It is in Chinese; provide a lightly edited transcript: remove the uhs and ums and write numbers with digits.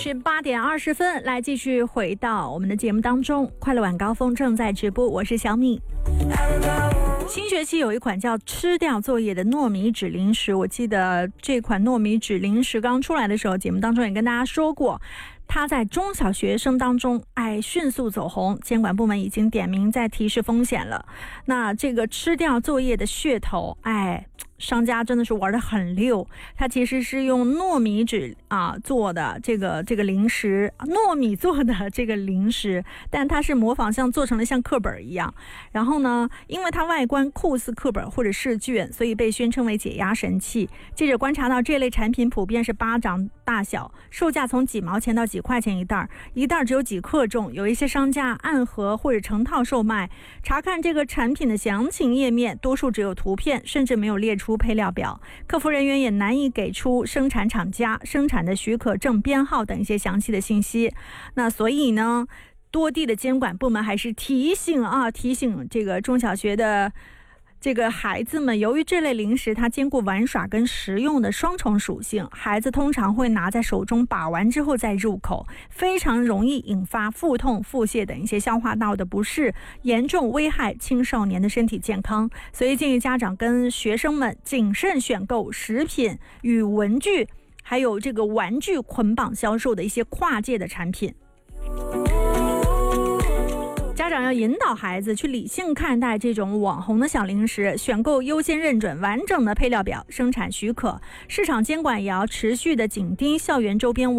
是8点20分，来继续回到我们的节目当中。快乐晚高峰正在直播，我是小米。新学期有一款叫吃掉作业的糯米纸零食，我记得这款糯米纸零食刚出来的时候，节目当中也跟大家说过，它在中小学生当中迅速走红，监管部门已经点名在提示风险了。那这个吃掉作业的噱头，商家真的是玩得很溜，它其实是用糯米纸做的这个零食，糯米做的这个零食，但它是模仿做成了像课本一样。然后呢，因为它外观酷似课本或者试卷，所以被宣称为解压神器。记者观察到，这类产品普遍是巴掌大小，售价从几毛钱到几块钱一袋，一袋只有几克重。有一些商家暗盒或者成套售卖。查看这个产品的详情页面，多数只有图片，甚至没有列出配料表，客服人员也难以给出生产厂家、生产的许可证编号等一些详细的信息。那所以呢，多地的监管部门还是提醒这个中小学的这个孩子们，由于这类零食它兼顾玩耍跟食用的双重属性，孩子通常会拿在手中把玩之后再入口，非常容易引发腹痛、腹泻等一些消化道的不适，严重危害青少年的身体健康。所以建议家长跟学生们谨慎选购食品与文具，还有这个玩具捆绑销售的一些跨界的产品。家长要引导孩子去理性看待这种网红的小零食，选购优先认准完整的配料表、生产许可，市场监管也要持续的紧盯校园周边